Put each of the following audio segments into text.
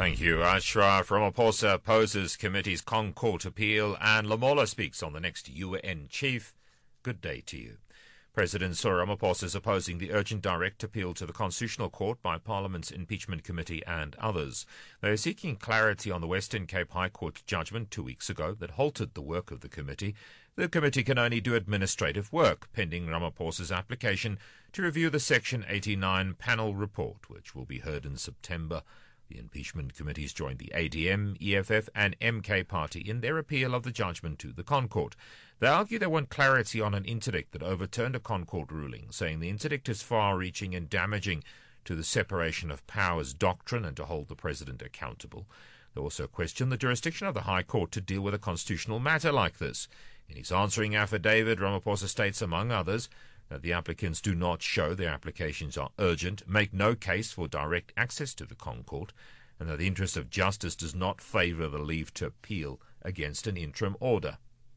Thank you. Ashraf Ramaphosa opposes committee's Concourt appeal and Lamola speaks on the next UN chief. Good day to you. President Cyril Ramaphosa is opposing the urgent direct appeal to the Constitutional Court by Parliament's Impeachment Committee and others. They are seeking clarity on the Western Cape High Court judgment 2 weeks ago that halted the work of the committee. The committee can only do administrative work, pending Ramaphosa's application to review the Section 89 panel report, which will be heard in September. The impeachment committees joined the ADM, EFF and MK party in their appeal of the judgment to the Concourt. They argue they want clarity on an interdict that overturned a Concourt ruling, saying the interdict is far-reaching and damaging to the separation of powers doctrine and to hold the president accountable. They also question the jurisdiction of the High Court to deal with a constitutional matter like this. In his answering affidavit, Ramaphosa states, among others, that the applicants do not show their applications are urgent, make no case for direct access to the Concourt, and that the interest of justice does not favour the leave to appeal against an interim order.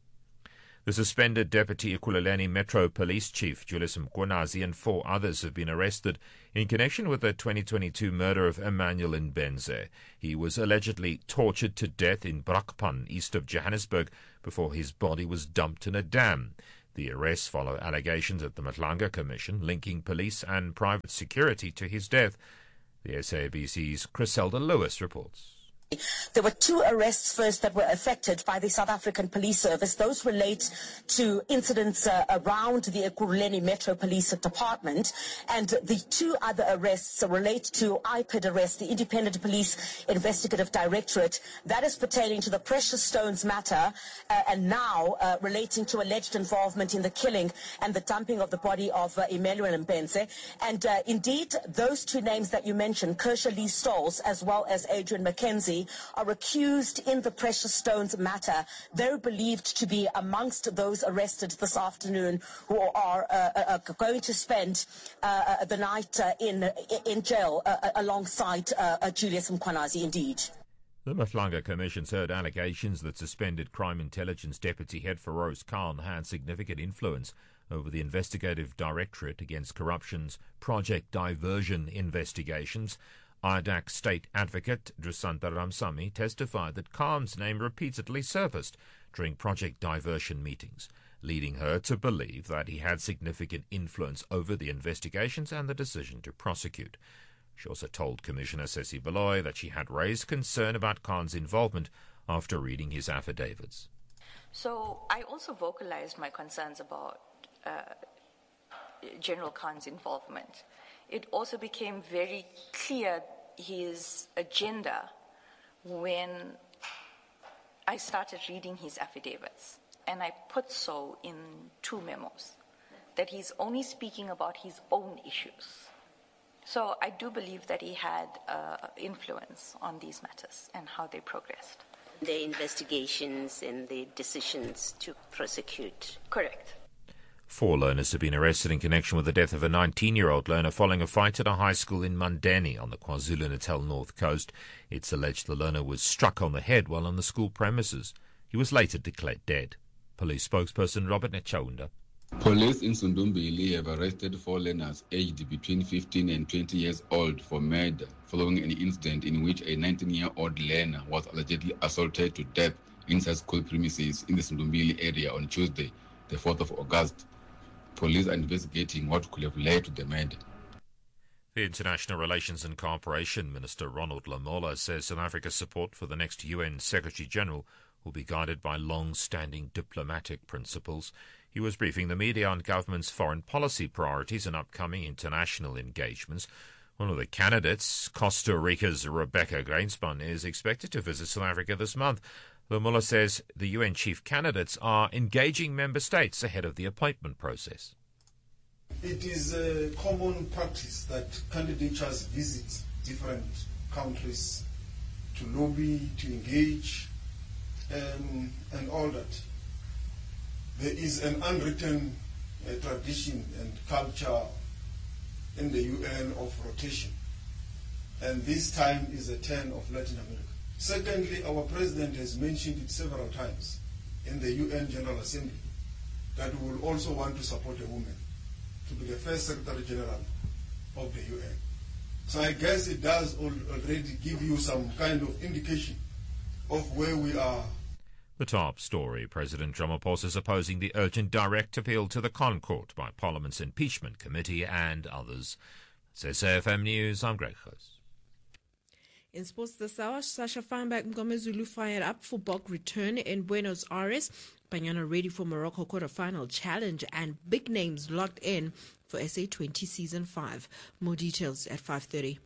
The suspended Deputy Ekurhuleni Metro Police Chief Julius Mkhwanazi and 4 others have been arrested in connection with the 2022 murder of Emmanuel Mbenze. He was allegedly tortured to death in Brakpan, east of Johannesburg, before his body was dumped in a dam. The arrests follow allegations at the Matlanga Commission linking police and private security to his death. The SABC's Criselda Lewis reports. There were 2 arrests first that were affected by the South African Police Service. Those relate to incidents around the Ekurhuleni Metro Police Department, and the 2 other arrests relate to IPID arrest, the Independent Police Investigative Directorate. That is pertaining to the Precious Stones matter and now relating to alleged involvement in the killing and the dumping of the body of Emmanuel Mbenze. And indeed, those 2 names that you mentioned, Kershaw Lee Stolz as well as Adrian McKenzie, are accused in the Precious Stones matter. They're believed to be amongst those arrested this afternoon who are going to spend the night in jail alongside Julius Mkhwanazi, indeed. The Matlanga Commission's heard allegations that suspended Crime Intelligence Deputy Head Feroz Khan had significant influence over the Investigative Directorate Against Corruption's Project Diversion investigations. IDAC State Advocate Drisanta Ramsamy testified that Khan's name repeatedly surfaced during Project Diversion meetings, leading her to believe that he had significant influence over the investigations and the decision to prosecute. She also told Commissioner Sesi Baloyi that she had raised concern about Khan's involvement after reading his affidavits. So I also vocalized my concerns about General Khan's involvement. It also became very clear his agenda when I started reading his affidavits, and I put so in 2 memos, that he's only speaking about his own issues. So I do believe that he had influence on these matters and how they progressed. The investigations and the decisions to prosecute. Correct. 4 learners have been arrested in connection with the death of a 19-year-old learner following a fight at a high school in Mandeni on the KwaZulu-Natal North Coast. It's alleged the learner was struck on the head while on the school premises. He was later declared dead. Police spokesperson Robert Nechaunda. Police in Sundumbili have arrested 4 learners aged between 15 and 20 years old for murder following an incident in which a 19-year-old learner was allegedly assaulted to death inside school premises in the Sundumbili area on Tuesday, the 4th of August. Police are investigating what could have led to the murder. The International Relations and Cooperation Minister Ronald Lamola says South Africa's support for the next UN Secretary-General will be guided by long-standing diplomatic principles. He was briefing the media on government's foreign policy priorities and upcoming international engagements. One of the candidates, Costa Rica's Rebecca Gainspan, is expected to visit South Africa this month. Lamola says the UN chief candidates are engaging member states ahead of the appointment process. It is a common practice that candidates visit different countries to lobby, to engage, and all that. There is an unwritten tradition and culture in the UN of rotation, and this time is a turn of Latin America. Secondly, our president has mentioned it several times in the UN General Assembly that we will also want to support a woman to be the first Secretary General of the UN. So I guess it does already give you some kind of indication of where we are. The top story. President Ramaphosa is opposing the urgent direct appeal to the ConCourt by Parliament's Impeachment Committee and others. Says AFM News, I'm Greg Host. In sports this hour, Sasha Feinberg Mgomezulu fired up for Bok return in Buenos Aires. Banyana ready for Morocco quarter-final challenge and big names locked in for SA20 Season 5. More details at 5:30.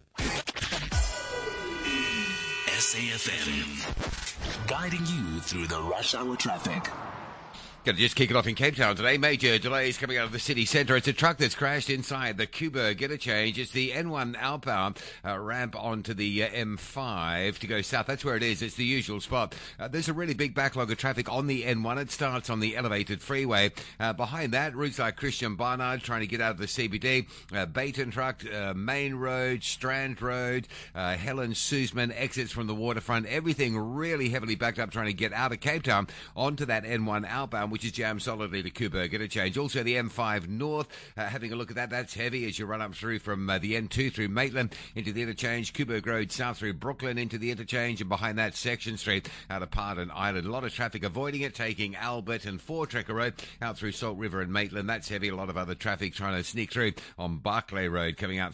SAFM, guiding you through the rush hour traffic. Going to just kick it off in Cape Town today. Major delays coming out of the city centre. It's a truck that's crashed inside the Kuba interchange. It's the N1 outbound ramp onto the M5 to go south. That's where it is. It's the usual spot. There's a really big backlog of traffic on the N1. It starts on the elevated freeway. Behind that, routes like Christian Barnard trying to get out of the CBD. Baton Truck, Main Road, Strand Road, Helen Suzman exits from the waterfront. Everything really heavily backed up trying to get out of Cape Town onto that N1 outbound, which is jammed solidly to Kuba interchange. Also the M5 North, having a look at that. That's heavy as you run up through from the N2 through Maitland into the interchange. Kuba Road south through Brooklyn into the interchange, and behind that Section Street out of Pardon Island. A lot of traffic avoiding it, taking Albert and Four-Trekker Road out through Salt River and Maitland. That's heavy. A lot of other traffic trying to sneak through on Barclay Road coming out